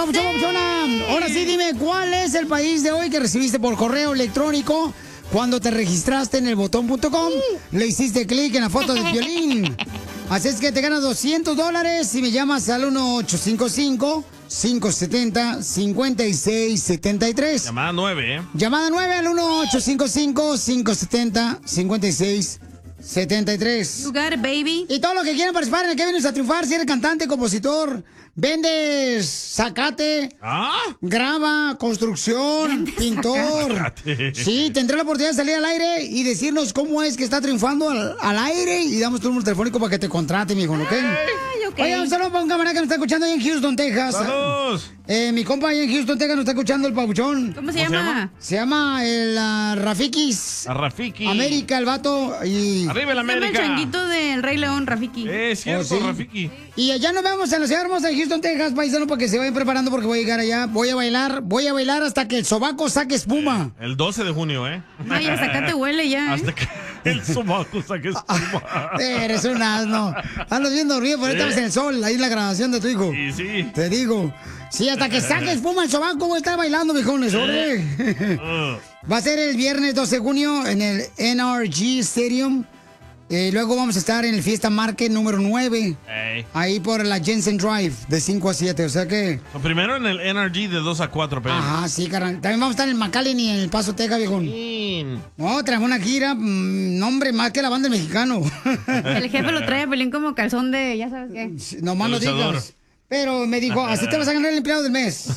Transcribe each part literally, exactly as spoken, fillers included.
papuchón, papuchona. Ahora sí, dime, ¿cuál es el país de hoy que recibiste por correo electrónico cuando te registraste en el botón punto com? Le hiciste clic en la foto de Piolín. Así es que te ganas doscientos dólares si me llamas al uno ocho cinco cinco, cinco siete cero, cinco seis siete tres. Llamada nueve, ¿eh? Llamada nueve al uno ocho cinco cinco, cinco siete cero, cinco seis siete tres. You got it, baby. Y todo lo que quieran participar en el que vienes a triunfar, si eres cantante, compositor, vendes zacate, ¿Ah? grava, construcción, pintor. Zacate. Sí, tendré la oportunidad de salir al aire y decirnos cómo es que está triunfando al, al aire y damos tu número telefónico para que te contrate, mijo, ¿ok? Ay, ok. Oye, un saludo para un camarada que nos está escuchando ahí en Houston, Texas. ¡Saludos! Eh, mi compa ahí en Houston, Texas, nos está escuchando el papuchón. ¿Cómo se ¿Cómo se llama? llama? Se llama el uh, Rafikis. A Rafiki. América, el vato. Y, ¡Arriba el Se llama el América! changuito del Rey León, Rafiki. Eh, es cierto, Oh, sí. Rafiki. y allá nos vemos en la ciudad hermosa de Houston, Texas, paisano, para que se vayan preparando porque voy a llegar allá. Voy a bailar, voy a bailar hasta que el sobaco saque espuma. El doce de junio, ¿eh? Ay, hasta acá te huele ya. ¿eh? Hasta que el sobaco saque espuma. Eres un asno. Andas bien dormido, pero ahorita estamos en el sol, ahí en la grabación de tu hijo. Sí, sí. Te digo. Sí, hasta que saque espuma el sobaco voy a estar bailando, viejones, órale. Uh, Va a ser el viernes doce de junio en el N R G Stadium. Eh, luego vamos a estar en el Fiesta Market número nueve. ey. Ahí por la Jensen Drive, de cinco a siete. O sea que... So, primero en el N R G de dos a cuatro p m. Ajá, sí, carnal. También vamos a estar en McAllen y en El Paso, Texas, viejón. Chin. No, traemos una gira, mmm, nombre más que la banda del mexicano. El jefe lo trae a Pelín como calzón de, ya sabes qué. No más lo Luchador. digas. Pero me dijo, así te vas a ganar el empleado del mes.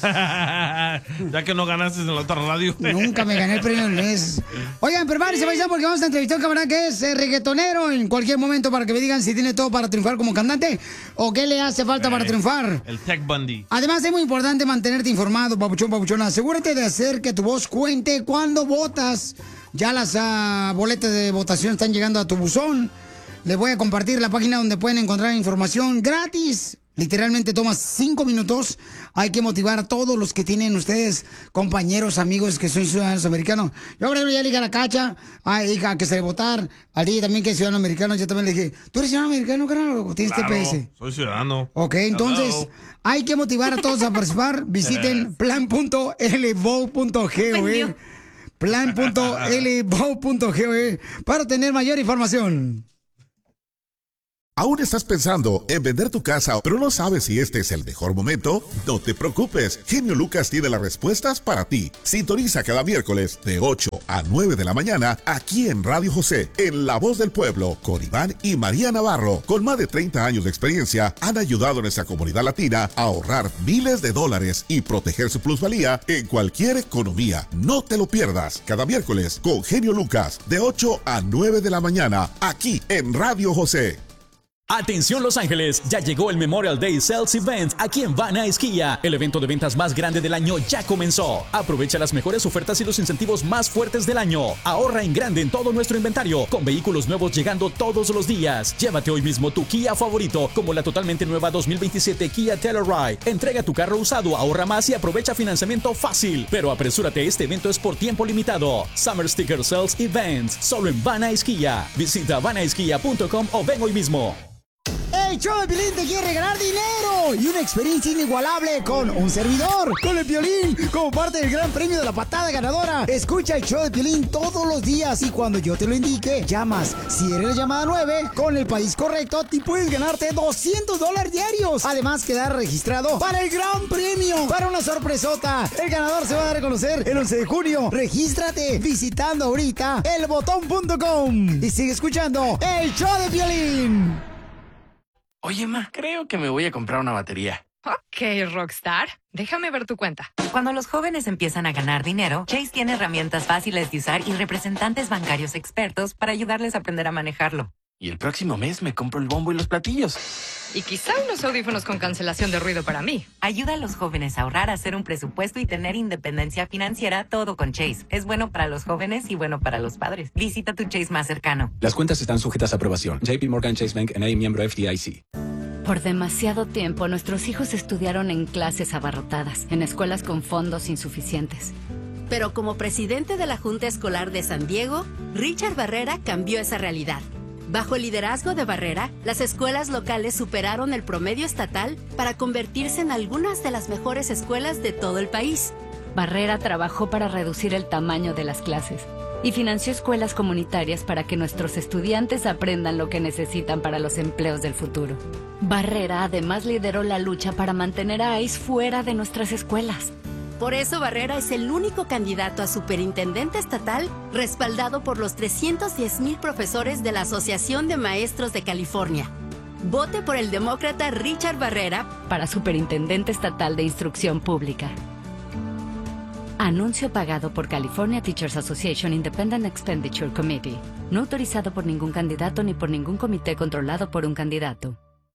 Ya que no ganaste en la otra radio. Nunca me gané el premio del mes. Oigan, prepárense, paisano, porque vamos a entrevistar a un camarada que es eh, reggaetonero en cualquier momento para que me digan si tiene todo para triunfar como cantante o qué le hace falta para Ey. triunfar. El Tech Bundy. Además, es muy importante mantenerte informado, papuchón, papuchona. Asegúrate de hacer que tu voz cuente cuando votas. Ya las ah, boletas de votación están llegando a tu buzón. Les voy a compartir la página donde pueden encontrar información gratis. Literalmente toma cinco minutos. Hay que motivar a todos los que tienen ustedes, compañeros, amigos que son ciudadanos americanos. Yo, por ejemplo, ya le dije a la Cacha, a hija, que se le votar. A ti también que es ciudadano americano. Yo también le dije, ¿tú eres ciudadano americano, carnal, o tienes Claro, T P S? soy ciudadano. Ok, entonces Hello. hay que motivar a todos a participar. Visiten plan punto l vote punto gov plan punto l vote punto gov para tener mayor información. ¿Aún estás pensando en vender tu casa, pero no sabes si este es el mejor momento? No te preocupes, Genio Lucas tiene las respuestas para ti. Sintoniza cada miércoles de ocho a nueve de la mañana aquí en Radio José, en La Voz del Pueblo, con Iván y María Navarro. Con más de treinta años de experiencia, han ayudado a nuestra comunidad latina a ahorrar miles de dólares y proteger su plusvalía en cualquier economía. No te lo pierdas, cada miércoles con Genio Lucas, de ocho a nueve de la mañana, aquí en Radio José. Atención Los Ángeles, ya llegó el Memorial Day Sales Event aquí en Van Nuys Kia. El evento de ventas más grande del año ya comenzó. Aprovecha las mejores ofertas y los incentivos más fuertes del año. Ahorra en grande en todo nuestro inventario, con vehículos nuevos llegando todos los días. Llévate hoy mismo tu Kia favorito, como la totalmente nueva dos mil veintisiete Kia Telluride. Entrega tu carro usado, ahorra más y aprovecha financiamiento fácil. Pero apresúrate, este evento es por tiempo limitado. Summer Sticker Sales Events, solo en Van Nuys Kia. Visita van nuys kia punto com o ven hoy mismo. El show de Piolín te quiere regalar dinero y una experiencia inigualable con un servidor, con el Piolín, como parte del gran premio de la patada ganadora. Escucha el show de Piolín todos los días y cuando yo te lo indique, llamas. Si eres la llamada nueve, con el país correcto, y puedes ganarte doscientos dólares diarios. Además, quedar registrado para el gran premio, para una sorpresota. El ganador se va a dar a conocer el once de junio. Regístrate visitando ahorita el botón punto com y sigue escuchando el show de Piolín. Oye, ma, creo que me voy a comprar una batería. Ok, Rockstar. Déjame ver tu cuenta. Cuando los jóvenes empiezan a ganar dinero, Chase tiene herramientas fáciles de usar y representantes bancarios expertos para ayudarles a aprender a manejarlo. Y el próximo mes me compro el bombo y los platillos. Y quizá unos audífonos con cancelación de ruido para mí. Ayuda a los jóvenes a ahorrar, a hacer un presupuesto y tener independencia financiera, todo con Chase. Es bueno para los jóvenes y bueno para los padres. Visita tu Chase más cercano. Las cuentas están sujetas a aprobación. J P Morgan Chase Bank N A, miembro F D I C. Por demasiado tiempo, nuestros hijos estudiaron en clases abarrotadas, en escuelas con fondos insuficientes. Pero como presidente de la Junta Escolar de San Diego, Richard Barrera cambió esa realidad. Bajo el liderazgo de Barrera, las escuelas locales superaron el promedio estatal para convertirse en algunas de las mejores escuelas de todo el país. Barrera trabajó para reducir el tamaño de las clases y financió escuelas comunitarias para que nuestros estudiantes aprendan lo que necesitan para los empleos del futuro. Barrera además lideró la lucha para mantener a ICE fuera de nuestras escuelas. Por eso Barrera es el único candidato a superintendente estatal respaldado por los trescientos diez mil profesores de la Asociación de Maestros de California. Vote por el demócrata Richard Barrera para superintendente estatal de instrucción pública. Anuncio pagado por California Teachers Association Independent Expenditure Committee. No autorizado por ningún candidato ni por ningún comité controlado por un candidato.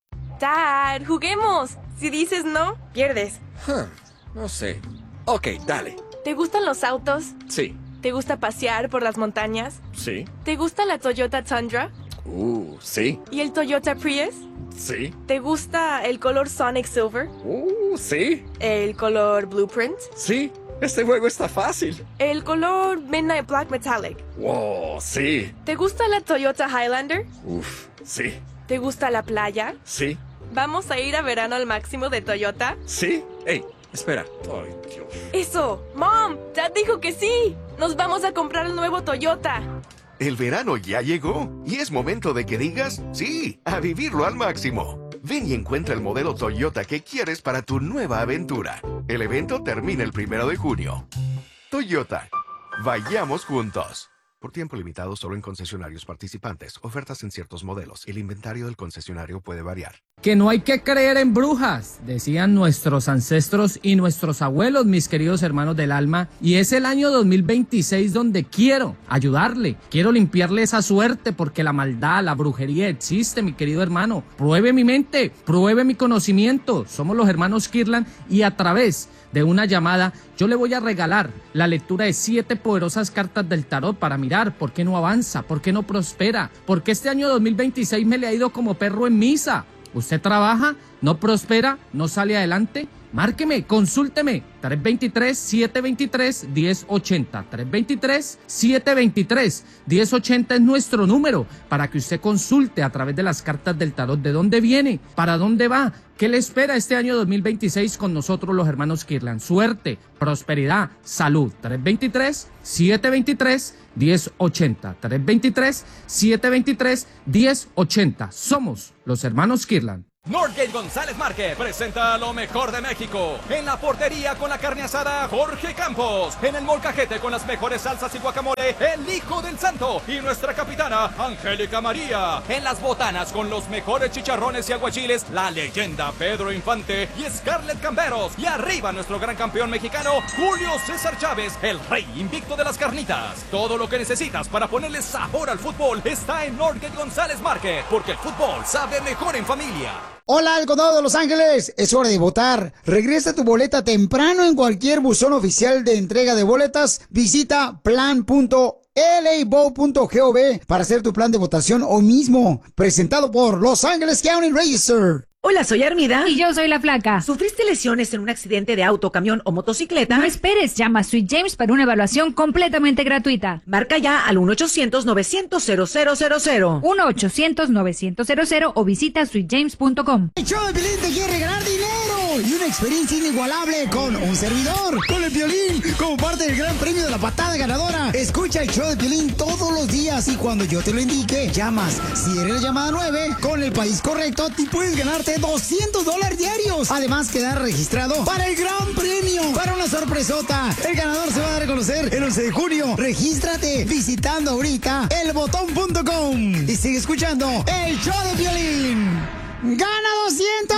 Dad, juguemos. Si dices no, pierdes. Huh, no sé. Ok, dale. ¿Te gustan los autos? Sí. ¿Te gusta pasear por las montañas? Sí. ¿Te gusta la Toyota Tundra? Uh, sí. ¿Y el Toyota Prius? Sí. ¿Te gusta el color Sonic Silver? Uh, sí. ¿El color Blueprint? Sí. Este juego está fácil. ¿El color Midnight Black Metallic? Wow, sí. ¿Te gusta la Toyota Highlander? Uf, sí. ¿Te gusta la playa? Sí. ¿Vamos a ir a verano al máximo de Toyota? Sí. Ey, espera. Ay, Dios. ¡Eso! ¡Mom! ¡Dad dijo que sí! ¡Nos vamos a comprar el nuevo Toyota! El verano ya llegó y es momento de que digas sí, a vivirlo al máximo. Ven y encuentra el modelo Toyota que quieres para tu nueva aventura. El evento termina el primero de junio. Toyota. Vayamos juntos. Por tiempo limitado solo en concesionarios participantes. Ofertas en ciertos modelos. El inventario del concesionario puede variar. Que no hay que creer en brujas, decían nuestros ancestros y nuestros abuelos, mis queridos hermanos del alma. Y es el año dos mil veintiséis donde quiero ayudarle, quiero limpiarle esa suerte porque la maldad, la brujería existe, mi querido hermano. Pruebe mi mente, pruebe mi conocimiento. Somos los hermanos Kirlan y a través de una llamada yo le voy a regalar la lectura de siete poderosas cartas del tarot para mirar por qué no avanza, por qué no prospera, por qué este año dos mil veintiséis me le ha ido como perro en misa. ¿Usted trabaja, no prospera, no sale adelante? Márqueme, consúlteme, tres dos tres, siete dos tres, uno cero ocho cero, tres dos tres, siete dos tres, uno cero ocho cero es nuestro número para que usted consulte a través de las cartas del tarot de dónde viene, para dónde va, qué le espera este año dos mil veintiséis con nosotros los hermanos Kirlan. Suerte, prosperidad, salud, tres dos tres, siete dos tres, uno cero ocho cero, tres dos tres, siete dos tres, uno cero ocho cero. Somos los hermanos Kirlan. Northgate González Market presenta lo mejor de México. En la portería con la carne asada, Jorge Campos. En el molcajete con las mejores salsas y guacamole, el Hijo del Santo. Y nuestra capitana, Angélica María. En las botanas con los mejores chicharrones y aguachiles, la leyenda Pedro Infante y Scarlett Camberos. Y arriba nuestro gran campeón mexicano, Julio César Chávez, el rey invicto de las carnitas. Todo lo que necesitas para ponerle sabor al fútbol está en Northgate González Market, porque el fútbol sabe mejor en familia. Hola, el Condado de Los Ángeles. Es hora de votar. Regresa tu boleta temprano en cualquier buzón oficial de entrega de boletas. Visita plan punto l a vote punto gov para hacer tu plan de votación hoy mismo. Presentado por Los Ángeles County Register. Hola, soy Armida. Y yo soy la Flaca. ¿Sufriste lesiones en un accidente de auto, camión o motocicleta? No esperes, llama a Sweet James para una evaluación completamente gratuita. Marca ya al uno ochocientos, novecientos, cero cero cero cero. uno ochocientos, novecientos o visita sweet james punto com. El show de Piolín te quiere ganar dinero y una experiencia inigualable con un servidor, con el Piolín, como parte del gran premio de la patada ganadora. Escucha el show de Piolín todos los días y cuando yo te lo indique, llamas. Si eres la llamada nueve, con el país correcto, te puedes ganarte doscientos dólares diarios. Además, quedar registrado para el gran premio, para una sorpresota. El ganador se va a dar a conocer el once de junio. Regístrate visitando ahorita el botón punto com y sigue escuchando el show de Piolín. ¡Gana doscientos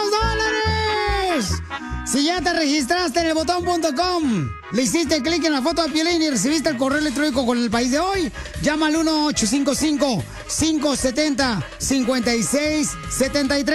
dólares! Si ya te registraste en el botón punto com, le hiciste clic en la foto de Piolín y recibiste el correo electrónico con el país de hoy, llama al uno ocho cinco cinco, cinco siete cero, cinco seis siete tres.